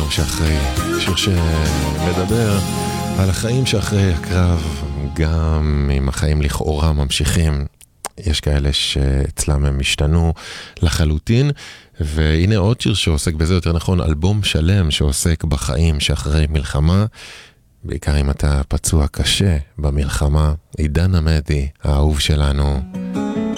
שאחרי, שיר שמדבר על החיים שאחרי הקרב, גם אם החיים לכאורה ממשיכים, יש כאלה שאצלם הם השתנו לחלוטין, והנה עוד שיר שעוסק בזה, יותר נכון, אלבום שלם שעוסק בחיים שאחרי מלחמה, בעיקר אם אתה פצוע קשה במלחמה. עידן עמדי, האהוב שלנו,